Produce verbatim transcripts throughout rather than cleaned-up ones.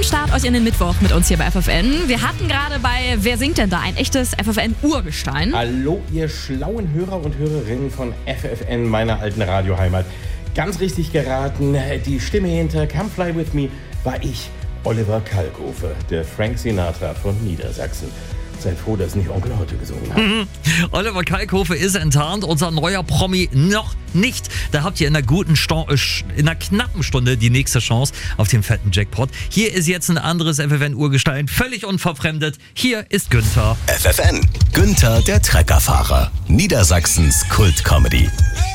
Start euch in den Mittwoch mit uns hier bei F F N. Wir hatten gerade bei Wer singt denn da? Ein echtes F F N-Urgestein. Hallo, ihr schlauen Hörer und Hörerinnen von F F N, meiner alten Radioheimat. Ganz richtig geraten, die Stimme hinter Come Fly With Me war ich, Oliver Kalkofe, der Frank Sinatra von Niedersachsen. Seid froh, dass nicht Onkel Otto gesungen hat. Mhm. Oliver Kalkofe ist enttarnt, unser neuer Promi noch nicht. Da habt ihr in einer guten Sto- in einer knappen Stunde die nächste Chance auf den fetten Jackpot. Hier ist jetzt ein anderes F F N-Urgestein, völlig unverfremdet. Hier ist Günther. F F N, Günther der Treckerfahrer, Niedersachsens Kult-Comedy.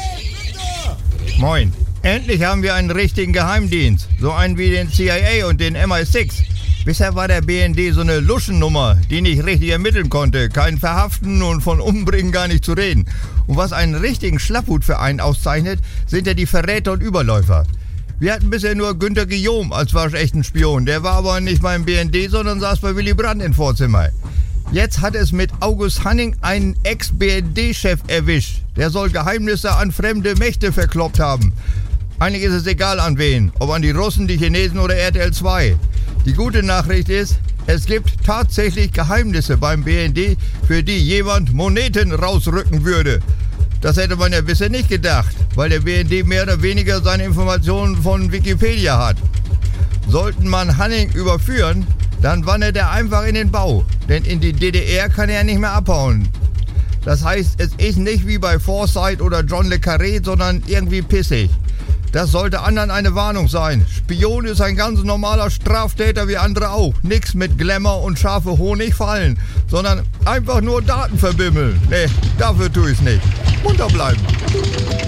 Moin, endlich haben wir einen richtigen Geheimdienst, so einen wie den C I A und den M I sechs. Bisher war der B N D so eine Luschennummer, die nicht richtig ermitteln konnte. Kein Verhaften und von Umbringen gar nicht zu reden. Und was einen richtigen Schlapphut für einen auszeichnet, sind ja die Verräter und Überläufer. Wir hatten bisher nur Günter Guillaume als waschechten Spion. Der war aber nicht beim B N D, sondern saß bei Willy Brandt im Vorzimmer. Jetzt hat es mit August Hanning einen Ex-B N D-Chef erwischt. Der soll Geheimnisse an fremde Mächte verkloppt haben. Eigentlich ist es egal an wen, ob an die Russen, die Chinesen oder R T L zwei. Die gute Nachricht ist, es gibt tatsächlich Geheimnisse beim B N D, für die jemand Moneten rausrücken würde. Das hätte man ja bisher nicht gedacht, weil der B N D mehr oder weniger seine Informationen von Wikipedia hat. Sollten man Hanning überführen, dann wandert er einfach in den Bau, denn in die D D R kann er nicht mehr abhauen. Das heißt, es ist nicht wie bei Forsyth oder John le Carré, sondern irgendwie pissig. Das sollte anderen eine Warnung sein. Spion ist ein ganz normaler Straftäter wie andere auch. Nix mit Glamour und scharfe Honig fallen, sondern einfach nur Daten verbimmeln. Nee, dafür tue ich's nicht. Munter bleiben.